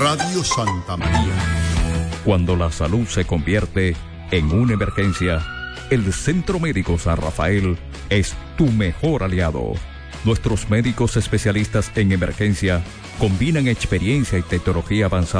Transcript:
Radio Santa María. Cuando la salud se convierte en una emergencia, el Centro Médico San Rafael es tu mejor aliado. Nuestros médicos especialistas en emergencia combinan experiencia y tecnología avanzada